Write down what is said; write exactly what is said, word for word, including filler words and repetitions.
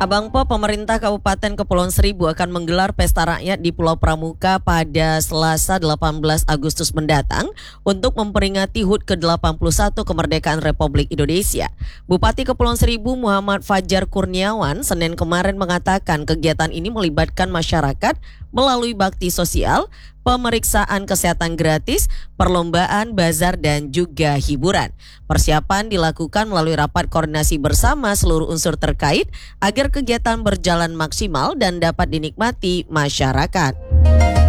Abang Po, pemerintah Kabupaten Kepulauan Seribu akan menggelar pesta rakyat di Pulau Pramuka pada Selasa delapan belas Agustus mendatang untuk memperingati H U T ke delapan puluh satu kemerdekaan Republik Indonesia. Bupati Kepulauan Seribu Muhammad Fajar Kurniawan Senin kemarin mengatakan kegiatan ini melibatkan masyarakat melalui bakti sosial, pemeriksaan kesehatan gratis, perlombaan, bazar, dan juga hiburan. Persiapan dilakukan melalui rapat koordinasi bersama seluruh unsur terkait agar kegiatan berjalan maksimal dan dapat dinikmati masyarakat.